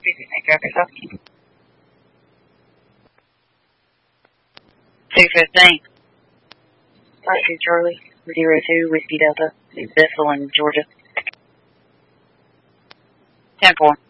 $215. 52 Charlie, 02 Whiskey Delta, Bethel in Georgia. 10-4.